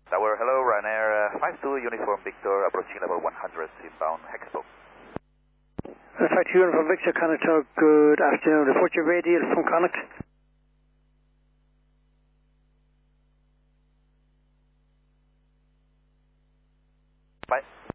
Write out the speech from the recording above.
Tower, hello, Ryanair 52 Uniform Victor, approaching level 100, inbound Hexpo. 52 Uniform Victor, Connacht, good afternoon. Report your radial from Connacht. Bye.